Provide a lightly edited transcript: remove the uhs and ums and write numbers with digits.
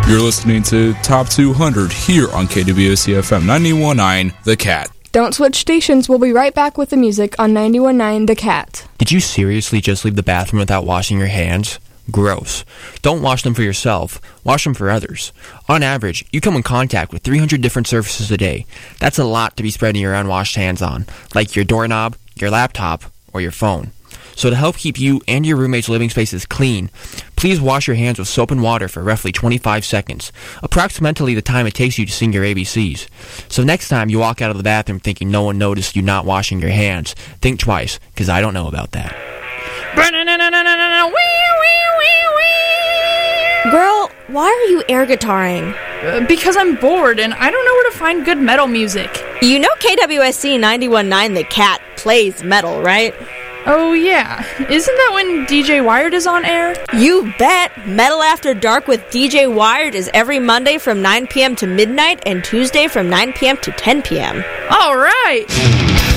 You're listening to Top 200 here on KWOC-FM 91.9 The Cat. Don't switch stations. We'll be right back with the music on 91.9 The Cat. Did you seriously just leave the bathroom without washing your hands? Gross. Don't wash them for yourself. Wash them for others. On average, you come in contact with 300 different surfaces a day. That's a lot to be spreading your unwashed hands on, like your doorknob, your laptop, or your phone. So to help keep you and your roommate's living spaces clean, please wash your hands with soap and water for roughly 25 seconds, approximately the time it takes you to sing your ABCs. So next time you walk out of the bathroom thinking no one noticed you not washing your hands, think twice, because I don't know about that. Girl, why are you air guitaring? Because I'm bored and I don't know where to find good metal music. You know KWSC 91.9 The Cat plays metal, right? Oh yeah, isn't that when DJ Wired is on air? You bet! Metal After Dark with DJ Wired is every Monday from 9 p.m. to midnight and Tuesday from 9 p.m. to 10 p.m. All right!